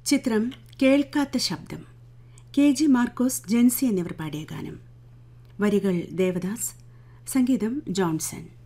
ചിത്രം കേൾക്കാത്ത ശബ്ദം. KG മാർക്കോസ്, ജെൻസി എന്നിവർ പാടിയ ഗാനം. വരികൾ ദേവദാസ്, സംഗീതം ജോൺസൺ.